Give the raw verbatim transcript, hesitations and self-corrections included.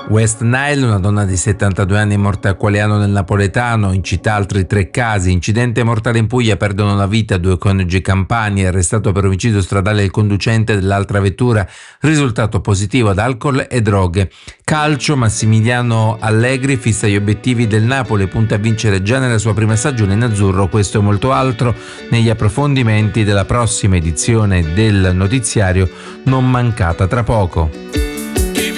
West Nile, una donna di settantadue anni morta a Qualiano nel Napoletano, in città altri tre casi, incidente mortale in Puglia, perdono la vita due coniugi campani, arrestato per omicidio stradale il conducente dell'altra vettura, risultato positivo ad alcol e droghe. Calcio, Massimiliano Allegri fissa gli obiettivi del Napoli, punta a vincere già nella sua prima stagione in azzurro, questo e molto altro negli approfondimenti della prossima edizione del notiziario, non mancata tra poco.